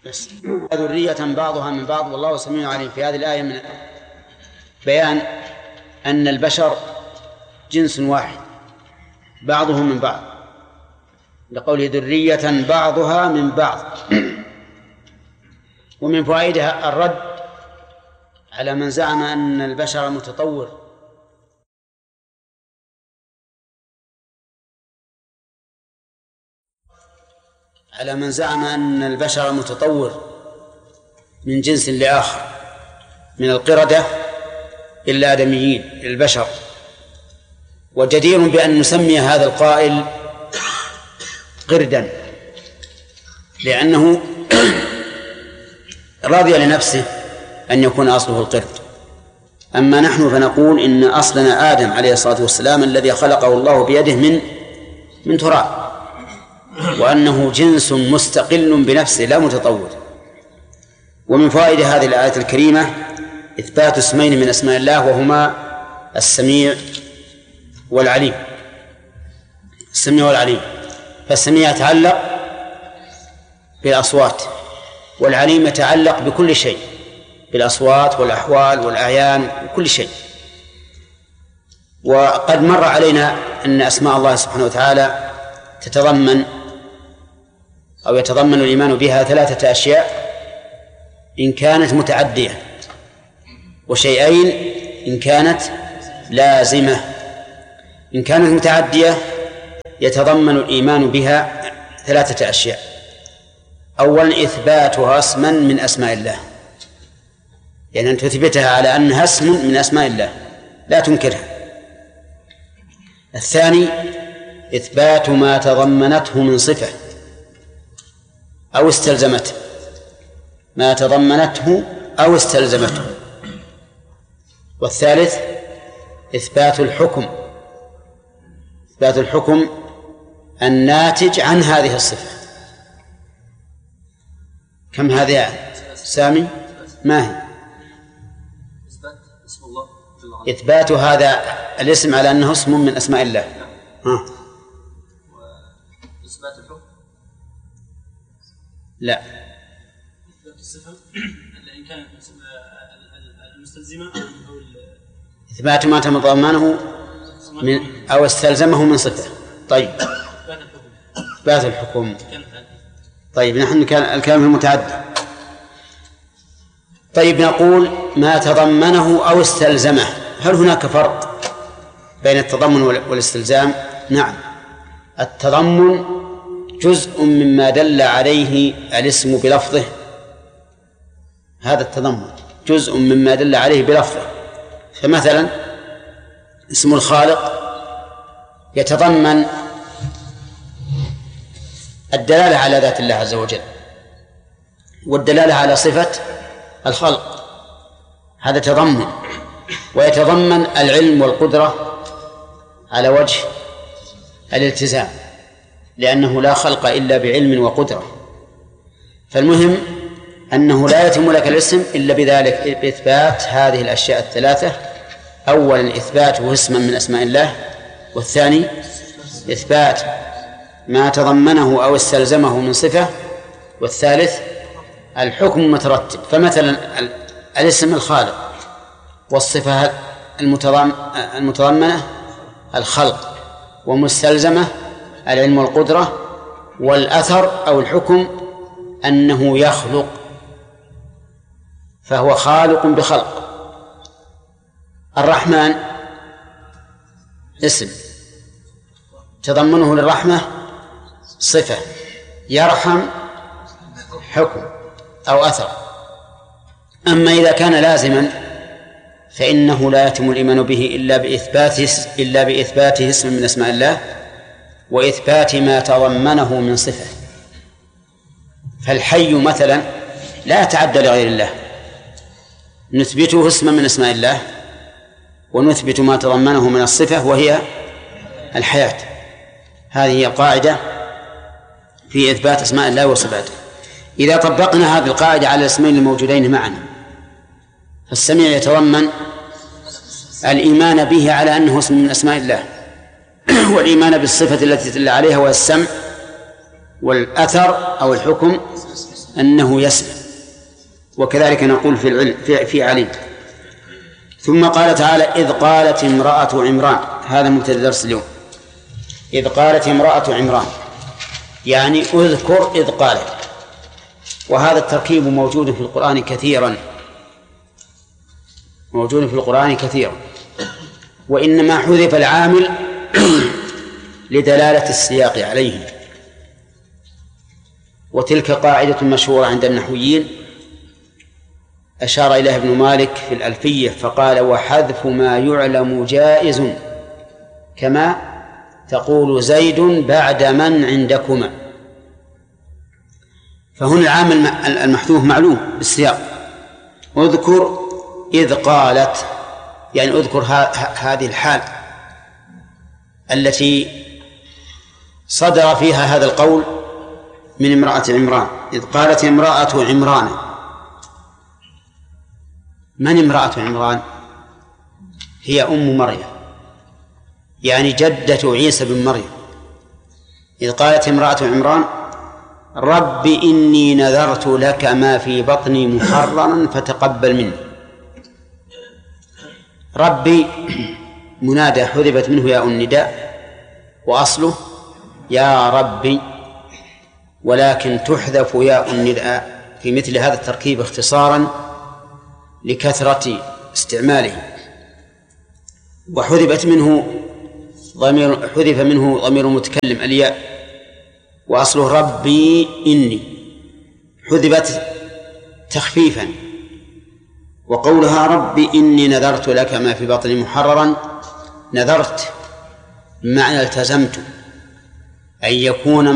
بس ذرية بعضها من بعض والله سميع عليم. في هذه الآية من بيان أن البشر جنس واحد بعضهم من بعض، لقوله ذرية بعضها من بعض. ومن فوائدها الرد على من زعم أن البشر متطور، من جنس لآخر، من القردة إلى الآدميين إلى البشر. وجدير بأن نسمي هذا القائل قردا، لأنه راضي لنفسه أن يكون أصله القرد. أما نحن فنقول إن أصلنا آدم عليه الصلاة والسلام الذي خلقه الله بيده من تراب، وأنه جنس مستقل بنفسه لا متطور. ومن فوائد هذه الآية الكريمة إثبات اسمين من أسماء الله، وهما السميع والعليم. السميع والعليم، فالسميع يتعلق بالأصوات، والعليم يتعلق بكل شيء، بالأصوات والأحوال والأعيان وكل شيء. وقد مر علينا أن أسماء الله سبحانه وتعالى يتضمن الإيمان بها 3 أشياء إن كانت متعدية، وشيئين إن كانت لازمة. إن كانت متعدية يتضمن الإيمان بها 3 أشياء: أولا إثباتها اسما من أسماء الله، يعني أن تثبتها على أنها اسم من أسماء الله لا تنكرها. الثاني إثبات ما تضمنته من صفة أو استلزمته، ما تضمنته أو استلزمته. والثالث إثبات الحكم الناتج عن هذه الصفة. كم هذه سامي؟ ما هي؟ إثبات هذا الاسم على أنه اسم من أسماء الله. وإثبات الحكم لا، إثبات الصفة إن كانت المستلزمة أو إثبات ما تضمنه من أو استلزمه من صفة. طيب، إثبات الحكم. طيب، نحن الكلام المتعدد. طيب، نقول ما تضمنه أو استلزمه. هل هناك فرق بين التضمن والاستلزام؟ نعم، التضمن جزء مما دل عليه الاسم بلفظه، هذا التضمن جزء مما دل عليه بلفظه. فمثلا اسم الخالق يتضمن الدلالة على ذات الله عز وجل والدلالة على صفة الخلق، هذا تضمن. ويتضمن العلم والقدرة على وجه الالتزام، لأنه لا خلق إلا بعلم وقدرة. فالمهم أنه لا يتم لك الاسم إلا بذلك، بإثبات هذه الأشياء 3: أولا إثباته اسما من أسماء الله، والثاني إثبات ما تضمنه أو استلزمه من صفة، والثالث الحكم المترتب. فمثلا الاسم الخالق والصفة المتضمنة الخلق، ومستلزمة العلم والقدرة، والأثر أو الحكم أنه يخلق، فهو خالق بخلق. الرحمن اسم تضمنه للرحمة صفة، يرحم حكم أو أثر. أما إذا كان لازما فإنه لا يتم الإيمان به إلا بإثباته اسم من أسماء الله وإثبات ما تضمنه من صفة. فالحي مثلا لا يتعدى لغير الله، نثبته اسما من أسماء الله ونثبت ما تضمنه من الصفة وهي الحياة. هذه هي القاعدة في إثبات أسماء الله وصفاته. إذا طبقنا هذه القاعدة على الاسمين الموجودين معنا، فالسميع يتضمن الإيمان به على أنه اسم من أسماء الله، والإيمان بالصفة التي تدل عليها، والسمع والأثر أو الحكم أنه يسلم، وكذلك نقول في علي. ثم قال تعالى: إذ قالت امرأة عمران. هذا مبتدأ درس اليوم. إذ قالت امرأة عمران يعني اذكر إذ قالت. وهذا التركيب موجود في القرآن كثيرا، موجود في القرآن كثيرا، وإنما حذف العامل لدلالة السياق عليه. وتلك قاعدة مشهورة عند النحويين، أشار إليها ابن مالك في الألفية فقال: وحذف ما يعلم جائز، كما تقول زيد بعد من عندكما. فهنا العامل المحذوف معلوم بالسياق. اذكر إذ قالت يعني اذكر هذه الحال التي صدر فيها هذا القول من امرأة عمران. إذ قالت امرأة عمران. من امرأة عمران؟ هي أم مريم، يعني جدة عيسى بن مريم. إذ قالت امرأة عمران: رب إني نذرت لك ما في بطني محررا فتقبل مني. ربي منادى حذفت منه ياء النداء وأصله يا ربي، ولكن تحذف ياء النداء في مثل هذا التركيب اختصارا لكثرة استعماله. وحذف منه ضمير متكلم الياء، وأصله ربي إني، حذفت تخفيفا. وقولها ربي إني نذرت لك ما في بطني محررا، نذرت بمعنى التزمت، أن يكون